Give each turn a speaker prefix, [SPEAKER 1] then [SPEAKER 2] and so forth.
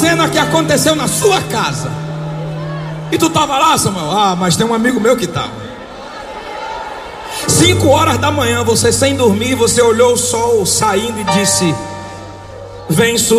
[SPEAKER 1] cena que aconteceu na sua casa. E tu tava lá, Samuel? Ah, mas tem um amigo meu que tava. 5 horas da manhã, você sem dormir, você olhou o sol saindo e disse: vem surgir